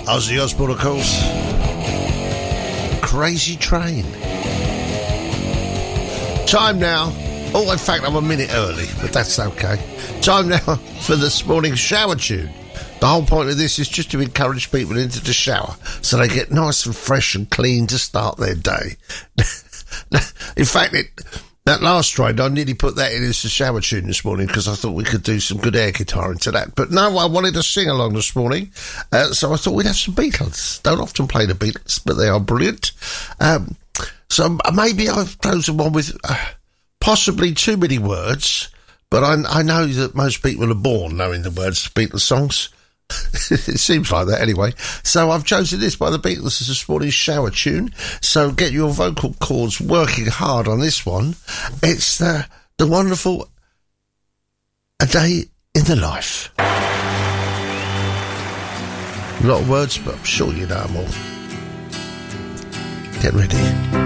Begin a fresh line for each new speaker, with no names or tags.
Ozzy Osbourne, of course. Crazy Train. Time now. Oh, in fact, I'm a minute early, but that's okay. Time now for this morning's shower tune. The whole point of this is just to encourage people into the shower so they get nice and fresh and clean to start their day. In fact, that last train, I nearly put that in as a shower tune this morning because I thought we could do some good air guitar into that. But no, I wanted to sing along this morning, so I thought we'd have some Beatles. Don't often play the Beatles, but they are brilliant. So maybe I've chosen one with possibly too many words, but I know that most people are born knowing the words to Beatles songs. It seems like that anyway. So I've chosen this by the Beatles as this morning's shower tune. So get your vocal cords working hard on this one. It's the wonderful A Day in the Life. A lot of words, but I'm sure you know them all. Get ready.